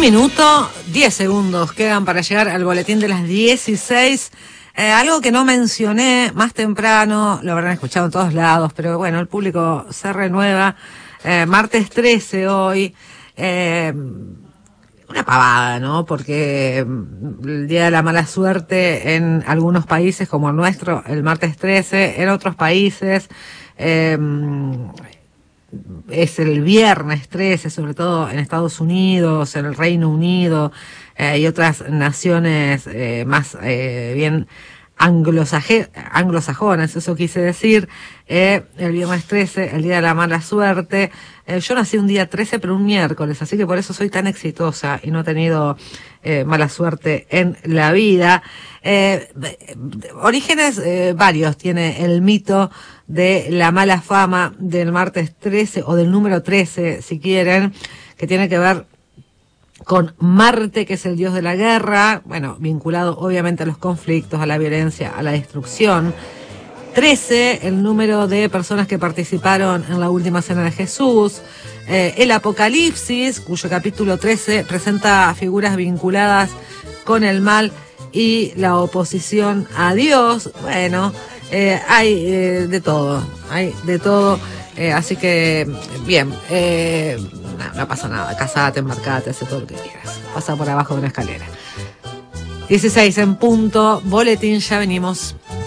minuto, 10 segundos quedan para llegar al boletín de las 16. Algo que no mencioné más temprano, lo habrán escuchado en todos lados, pero bueno, el público se renueva. Martes 13 hoy. Una pavada, ¿no? Porque el Día de la Mala Suerte en algunos países como el nuestro, el martes 13, en otros países es el viernes 13, sobre todo en Estados Unidos, en el Reino Unido y otras naciones más bien anglosajonas, eso quise decir. El viernes 13, el Día de la Mala Suerte. Yo nací un día 13, pero un miércoles, así que por eso soy tan exitosa y no he tenido mala suerte en la vida. Orígenes varios tiene el mito de la mala fama del martes 13 o del número 13, si quieren, que tiene que ver con Marte, que es el dios de la guerra, bueno, vinculado obviamente a los conflictos, a la violencia, a la destrucción. 13, el número de personas que participaron en la última cena de Jesús. El Apocalipsis, cuyo capítulo 13 presenta figuras vinculadas con el mal y la oposición a Dios. Bueno, hay de todo, así que, bien, no pasa nada, casate, embarcate, hace todo lo que quieras, pasa por abajo de una escalera. 16 en punto, boletín, ya venimos.